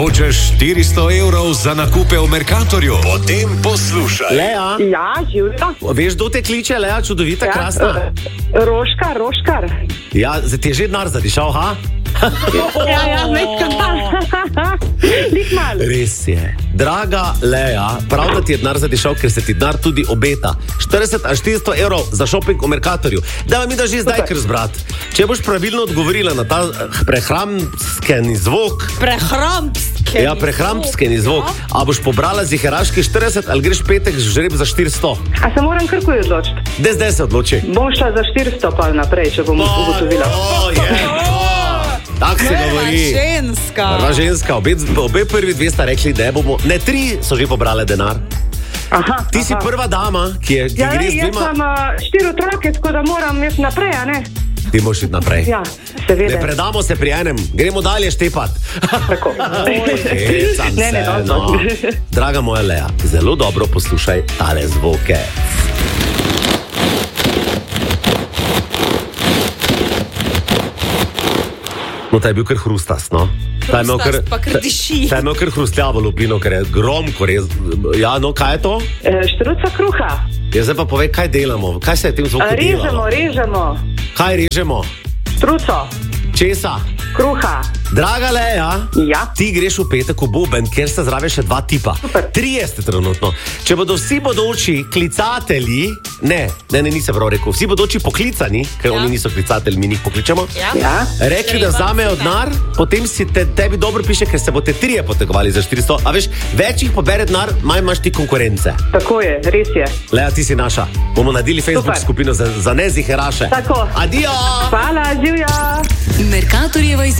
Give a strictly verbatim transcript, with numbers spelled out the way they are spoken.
Hočeš štiristo evrov za nakupe v Mercatorju? Potem poslušaj. Lea? Ja, Življa. Veš, kdo te kliče, Lea, čudovita, Ja, krasna? Roškar, Roškar. Ja, zdaj ti je že denar zadišal, ha? Ja, ja, nekaj pa. Lik mal. Res je. Draga Lea, prav da ti je denar zadišal, ker se ti denar tudi obeta. štirideset ali štiristo evrov za šoping v Mercatorju. Daj mi da že zdaj kar zbrat. Če boš pravilno odgovorila na ta prehramskeni zvok, Prehrampskeni ja, prehrampskeni zvok, a boš pobrala ziheraški štirideset ali greš petek žreb za štiristo? A se moram kar kuj odločiti? Dej zdaj se odloči. Bom šla za štiristo pa naprej, če bom ugotovila. O, je. Tak se govori. ženska. Prva ženska, obe, obe prvi dve sta rekli, da bomo. Ne, tri so že pobrale denar. Aha, Ti si aha. prva dama, ki, je, ki Ja, gre ne, z jaz dvema. sem uh, štiri otroke, tako da moram jaz naprej, a ne? Ti moraš iti naprej. Ja, Ne seveda. predamo se pri enem, gremo dalje štepat. Tako. Hecam Ne, ne, se, dobro. no. Draga moja Lea, zelo dobro poslušaj tale zvoke. No, ta je bil kar hrustas, no. Ta je imel kar, Hrustast, pa kar diši. ta je imel kar hrustljavo lupino, ker je gromko res. Ja, no, kaj je to? E, Štruca kruha. Ja, zdaj pa povej, kaj delamo, kaj se je tem zvoku Režemo, delalo? režemo. Kaj režemo? Štruco, Česa? kruha. Draga Lea, Ja. ti greš v petek v Boben, kjer sta zraven še dva tipa. Super. Trije ste trenutno. Če bodo vsi bodoči klicatelji, ne, ne, ne, nisem prav rekel, vsi bodoči poklicani, ker Ja. oni niso klicatelji, mi njih pokličemo. Ja. Ja. Rekli, da Treba vzamejo si, ne. denar, potem si te, tebi dobro piše, ker se boste trije potegovali za štiristo. A veš, več jih pobere denar, manj imaš ti konkurence. Tako je, res je. Lea, ti si naša. Bomo naredili Facebook Super. skupino za, za neziheraše. Tako. Adijo! Hvala, Živja. Mercatorjeva